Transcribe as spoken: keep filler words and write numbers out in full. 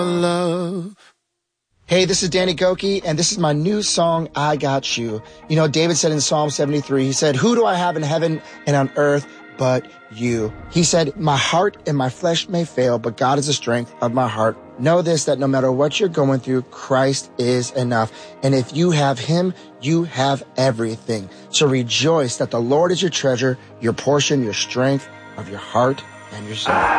love. Hey, this is Danny Goki, and this is my new song, I Got You. You know, David said in Psalm seventy-three, he said, who do I have in heaven and on earth but you? He said, my heart and my flesh may fail, but God is the strength of my heart. Know this, that no matter what you're going through, Christ is enough. And if you have him, you have everything. So rejoice that the Lord is your treasure, your portion, your strength of your heart and your soul.